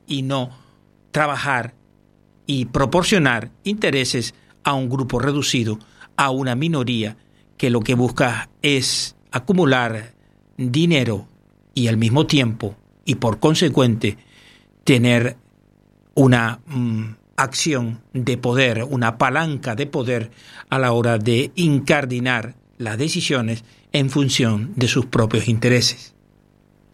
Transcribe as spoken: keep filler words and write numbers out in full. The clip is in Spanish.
y no trabajar y proporcionar intereses a un grupo reducido, a una minoría que lo que busca es acumular dinero y al mismo tiempo, y por consecuente, tener una mm, acción de poder, una palanca de poder a la hora de incardinar las decisiones en función de sus propios intereses.